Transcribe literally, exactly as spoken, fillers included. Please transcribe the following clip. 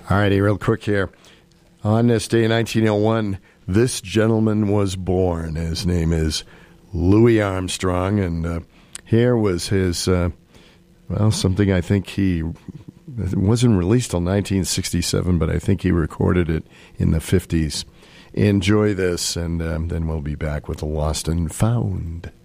All righty, real quick here. On this day in nineteen oh one, this gentleman was born. His name is Louis Armstrong, and uh, here was his, uh, well, something I think he, it wasn't released till nineteen sixty-seven, but I think he recorded it in the fifties. Enjoy this, and um, then we'll be back with the Lost and Found.